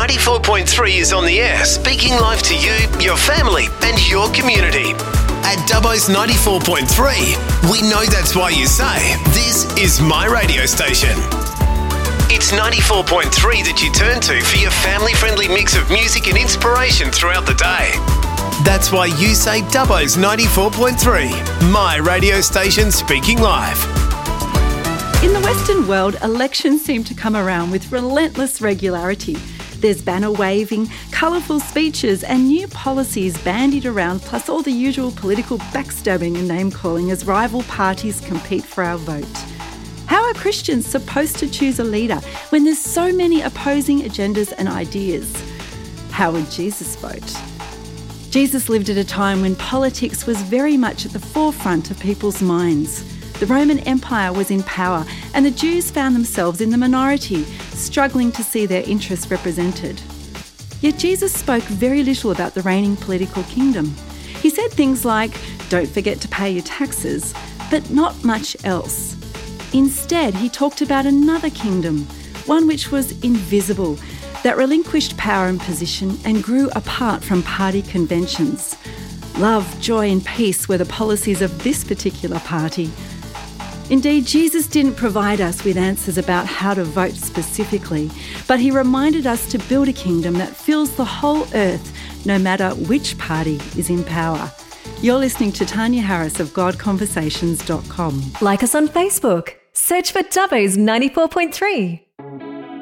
94.3 is on the air, speaking live to you, your family and your community. At Dubbo's 94.3, we know that's why you say, this is my radio station. It's 94.3 that you turn to for your family-friendly mix of music and inspiration throughout the day. That's why you say Dubbo's 94.3, my radio station speaking live. In the Western world, elections seem to come around with relentless regularity. There's banner waving, colourful speeches and new policies bandied around, plus all the usual political backstabbing and name-calling as rival parties compete for our vote. How are Christians supposed to choose a leader when there's so many opposing agendas and ideas? How would Jesus vote? Jesus lived at a time when politics was very much at the forefront of people's minds. The Roman Empire was in power and the Jews found themselves in the minority, struggling to see their interests represented. Yet Jesus spoke very little about the reigning political kingdom. He said things like, "Don't forget to pay your taxes," but not much else. Instead, he talked about another kingdom, one which was invisible, that relinquished power and position and grew apart from party conventions. Love, joy and peace were the policies of this particular party. Indeed, Jesus didn't provide us with answers about how to vote specifically, but he reminded us to build a kingdom that fills the whole earth, no matter which party is in power. You're listening to Tanya Harris of GodConversations.com. Like us on Facebook. Search for Dubbo's 94.3.